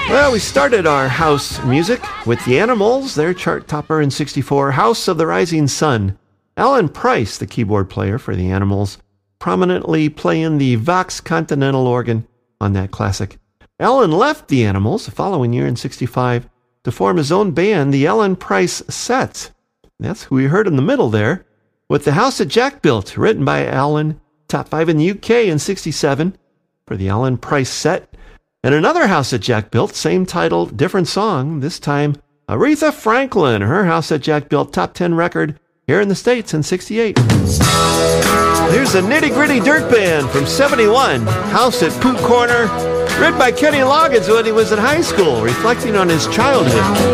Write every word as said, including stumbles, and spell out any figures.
Well, we started our house music with the Animals, their chart topper in sixty-four, House of the Rising Sun. Alan Price, the keyboard player for the Animals, prominently playing the Vox Continental organ on that classic. Alan left the Animals the following year in sixty-five to form his own band, the Alan Price Sets. That's who we heard in the middle there, with The House That Jack Built, written by Alan, top five in the U K in sixty-seven for the Alan Price Set. And another House That Jack Built, same title, different song, this time Aretha Franklin, her House That Jack Built top ten record here in the States in sixty-eight. Here's the Nitty Gritty Dirt Band from seventy-one, House at Pooh Corner, written by Kenny Loggins when he was in high school, reflecting on his childhood.